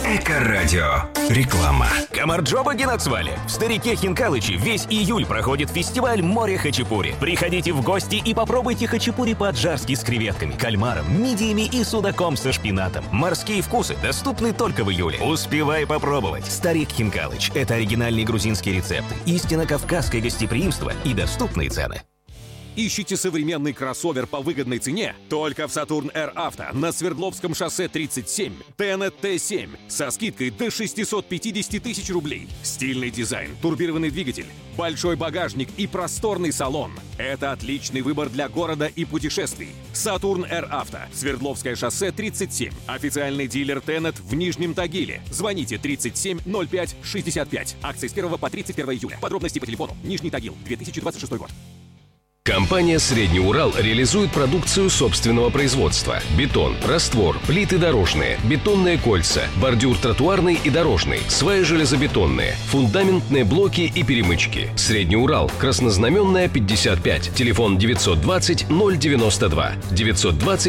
Эко-радио. Реклама. Камарджоба Генацвали. В Старике Хинкалыче весь июль проходит фестиваль «Море хачапури». Приходите в гости и попробуйте хачапури по-аджарски с креветками, кальмаром, мидиями и судаком со шпинатом. Морские вкусы доступны только в июле. Успевай попробовать. Старик Хинкалыч – это оригинальный грузинский рецепт, истинно кавказское гостеприимство и доступные цены. Ищите современный кроссовер по выгодной цене? Только в Saturn Air Auto на Свердловском шоссе 37. Tenet T7 со скидкой до 650 тысяч рублей. Стильный дизайн, турбированный двигатель, большой багажник и просторный салон. Это отличный выбор для города и путешествий. Saturn Air Auto. Свердловское шоссе 37. Официальный дилер Tenet в Нижнем Тагиле. Звоните 37 05 65. Акции с 1 по 31 июля. Подробности по телефону. Нижний Тагил. 2026 год. Компания «Средний Урал» реализует продукцию собственного производства. Бетон, раствор, плиты дорожные, бетонные кольца, бордюр тротуарный и дорожный, сваи железобетонные, фундаментные блоки и перемычки. «Средний Урал», Краснознаменная, 55, телефон 920 092, 920